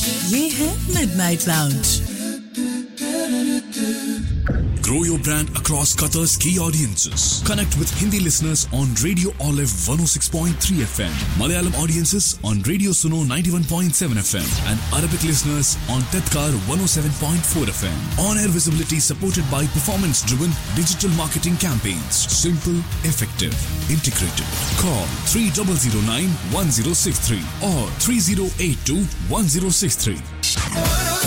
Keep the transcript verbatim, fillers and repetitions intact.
ये है midnight lounge. Grow your brand across Qatar's key audiences. Connect with Hindi listeners on Radio Olive one oh six point three F M, Malayalam audiences on Radio Suno ninety-one point seven F M, and Arabic listeners on Tadkar one oh seven point four F M. On-air visibility supported by performance-driven digital marketing campaigns. Simple, effective, integrated. Call three zero zero nine one zero six three or three zero eight two one zero six three.